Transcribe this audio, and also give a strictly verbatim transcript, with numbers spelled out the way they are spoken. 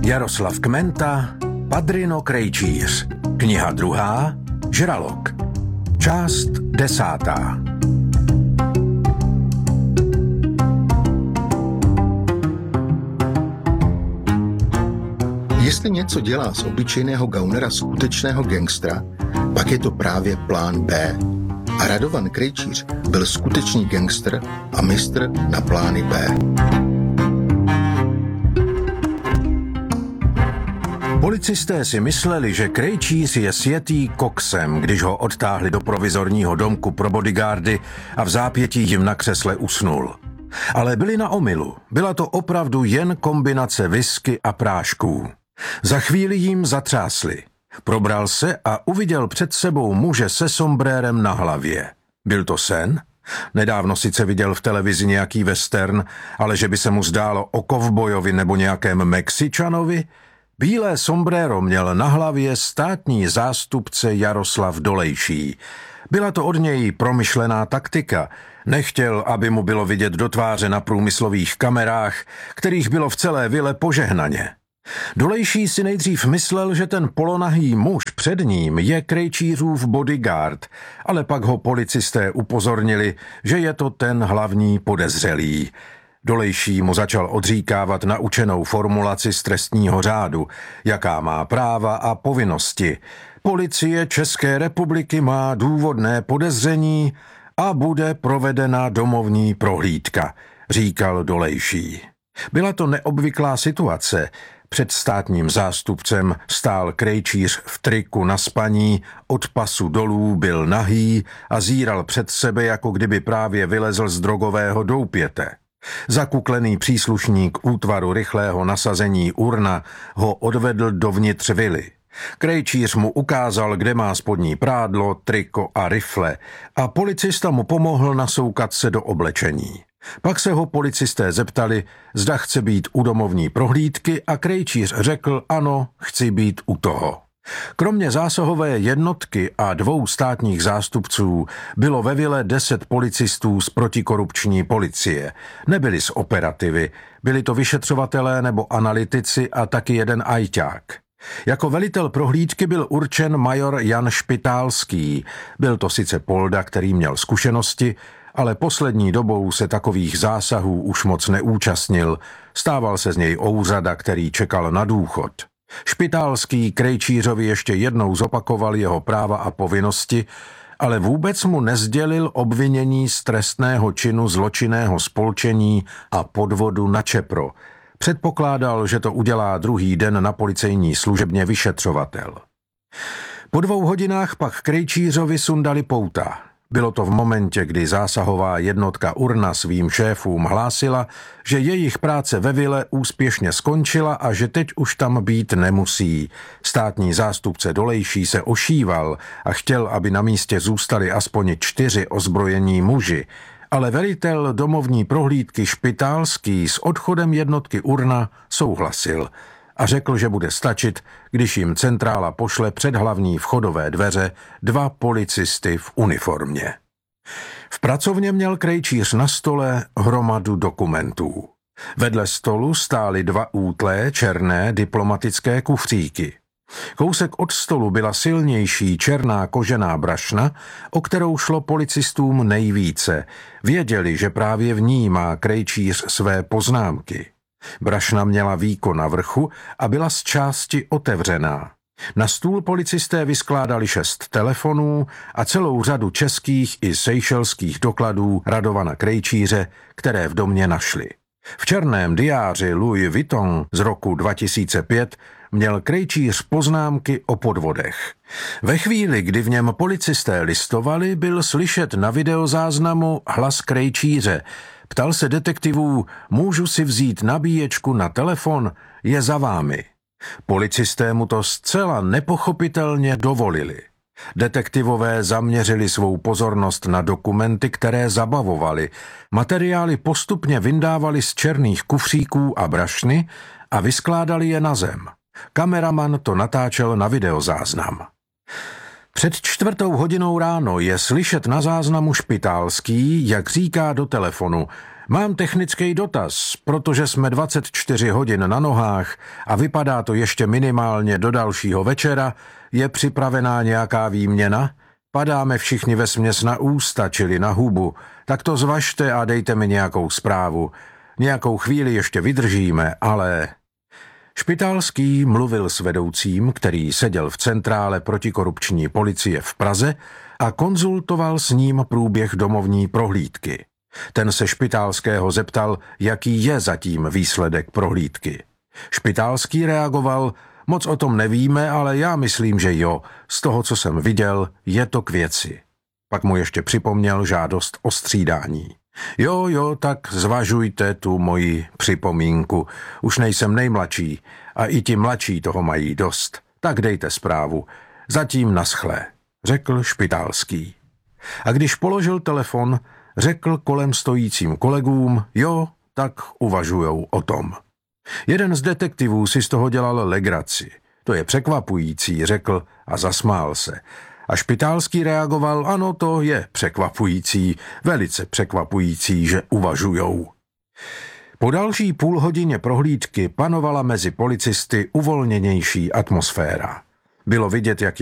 Jaroslav Kmenta, Padrino Krejčíř. Kniha druhá, Žralok. Část desátá. Jestli něco dělá z obyčejného gaunera skutečného gangstra, pak je to právě plán B. A Radovan Krejčíř byl skutečný gangster a mistr na plány B. Policisté si mysleli, že Krejčíř je sjetý koksem, když ho odtáhli do provizorního domku pro bodyguardy a v zápětí jim na křesle usnul. Ale byli na omylu. Byla to opravdu jen kombinace whisky a prášků. Za chvíli jim zatřásli. Probral se a uviděl před sebou muže se sombrérem na hlavě. Byl to sen? Nedávno sice viděl v televizi nějaký western, ale že by se mu zdálo o kovbojovi nebo nějakém Mexičanovi? Bílé sombréro měl na hlavě státní zástupce Jaroslav Dolejší. Byla to od něj promyšlená taktika. Nechtěl, aby mu bylo vidět do tváře na průmyslových kamerách, kterých bylo v celé vile požehnaně. Dolejší si nejdřív myslel, že ten polonahý muž před ním je Krejčířův bodyguard, ale pak ho policisté upozornili, že je to ten hlavní podezřelý. Dolejší mu začal odříkávat naučenou formulaci z trestního řádu, jaká má práva a povinnosti. Policie České republiky má důvodné podezření a bude provedena domovní prohlídka, říkal Dolejší. Byla to neobvyklá situace. Před státním zástupcem stál Krejčíř v triku na spaní, od pasu dolů byl nahý a zíral před sebe, jako kdyby právě vylezl z drogového doupěte. Zakuklený příslušník útvaru rychlého nasazení urna ho odvedl dovnitř vily. Krejčíř mu ukázal, kde má spodní prádlo, triko a rifle a policista mu pomohl nasoukat se do oblečení. Pak se ho policisté zeptali, zda chce být u domovní prohlídky a Krejčíř řekl ano, chci být u toho. Kromě zásahové jednotky a dvou státních zástupců bylo ve vile deset policistů z protikorupční policie. Nebyli z operativy, byli to vyšetřovatelé nebo analytici a taky jeden ajťák. Jako velitel prohlídky byl určen major Jan Špitálský. Byl to sice polda, který měl zkušenosti, ale poslední dobou se takových zásahů už moc neúčastnil. Stával se z něj ouzada, který čekal na důchod. Špitálský Krejčířovi ještě jednou zopakoval jeho práva a povinnosti, ale vůbec mu nezdělil obvinění z trestného činu zločinného spolčení a podvodu na Čepro. Předpokládal, že to udělá druhý den na policejní služebně vyšetřovatel. Po dvou hodinách pak Krejčířovi sundali pouta. Bylo to v momentě, kdy zásahová jednotka urna svým šéfům hlásila, že jejich práce ve vile úspěšně skončila a že teď už tam být nemusí. Státní zástupce Dolejší se ošíval a chtěl, aby na místě zůstali aspoň čtyři ozbrojení muži, ale velitel domovní prohlídky Špitálský s odchodem jednotky urna souhlasil a řekl, že bude stačit, když jim centrála pošle před hlavní vchodové dveře dva policisty v uniformě. V pracovně měl Krejčíř na stole hromadu dokumentů. Vedle stolu stály dva útlé černé diplomatické kufříky. Kousek od stolu byla silnější černá kožená brašna, o kterou šlo policistům nejvíce. Věděli, že právě v ní má Krejčíř své poznámky. Brašna měla víko na vrchu a byla z části otevřená. Na stůl policisté vyskládali šest telefonů a celou řadu českých i seychelských dokladů Radovana Krejčíře, které v domě našli. V černém diáři Louis Vuitton z roku dva tisíce pět měl Krejčíř poznámky o podvodech. Ve chvíli, kdy v něm policisté listovali, byl slyšet na videozáznamu hlas Krejčíře. Ptal se detektivů, můžu si vzít nabíječku na telefon, je za vámi. Policisté mu to zcela nepochopitelně dovolili. Detektivové zaměřili svou pozornost na dokumenty, které zabavovali. Materiály postupně vyndávali z černých kufříků a brašny a vyskládali je na zem. Kameraman to natáčel na videozáznam. Před čtvrtou hodinou ráno je slyšet na záznamu Špitálský, jak říká do telefonu: Mám technický dotaz, protože jsme dvacet čtyři hodin na nohách a vypadá to ještě minimálně do dalšího večera. Je připravená nějaká výměna? Padáme všichni vesměs na ústa, čili na hubu. Tak to zvažte a dejte mi nějakou zprávu. Nějakou chvíli ještě vydržíme, ale... Špitálský mluvil s vedoucím, který seděl v centrále protikorupční policie v Praze a konzultoval s ním průběh domovní prohlídky. Ten se Špitálského zeptal, jaký je zatím výsledek prohlídky. Špitálský reagoval, moc o tom nevíme, ale já myslím, že jo, z toho, co jsem viděl, je to k věci. Pak mu ještě připomněl žádost o střídání. Jo, jo, tak zvažujte tu moji připomínku. Už nejsem nejmladší a i ti mladší toho mají dost. Tak dejte zprávu. Zatím naschle, řekl Špitálský. A když položil telefon, řekl kolem stojícím kolegům, jo, tak uvažujou o tom. Jeden z detektivů si z toho dělal legraci. To je překvapující, řekl a zasmál se. A Špitálský reagoval, ano, to je překvapující, velice překvapující, že uvažujou. Po další půl hodině prohlídky panovala mezi policisty uvolněnější atmosféra. Bylo vidět, jak